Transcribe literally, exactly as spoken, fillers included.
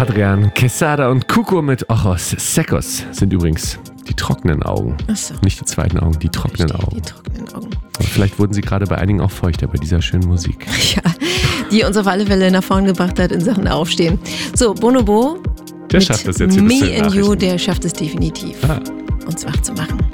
Adrian Quesada und Cuco mit Ojos Secos sind übrigens die trockenen Augen. Ach so. Nicht die zweiten Augen, die trockenen Verstehe, Augen. Die trockenen Augen. Aber vielleicht wurden sie gerade bei einigen auch feuchter bei dieser schönen Musik. Ja, die uns auf alle Fälle nach vorn gebracht hat in Sachen Aufstehen. So, Bonobo. Der schafft es jetzt hier bis Me zu den and You, Nachrichten. der schafft es definitiv, Ah. uns wach zu machen.